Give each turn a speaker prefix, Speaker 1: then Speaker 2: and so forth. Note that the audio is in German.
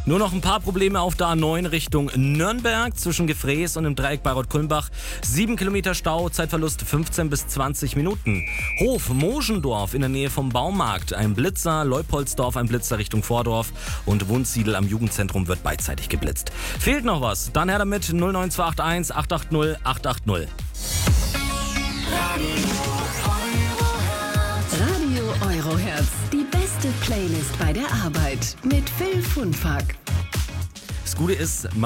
Speaker 1: Nur noch ein paar Probleme auf der A9 Richtung Nürnberg zwischen Gefrees und dem Dreieck Bayreuth-Kulmbach. 7 Kilometer Stau, Zeitverlust 15 bis 20 Minuten. Hof Moschendorf in der Nähe vom Baumarkt. Ein Blitzer, Leupoldsdorf ein Blitzer Richtung Vordorf und Wunsiedel am Jugendzentrum wird beidseitig geblitzt. Fehlt noch was? Dann her damit 09281 880 880.
Speaker 2: Radio Eurohertz, die beste Playlist bei der Arbeit mit Phil Funfack.
Speaker 1: Das Gute ist,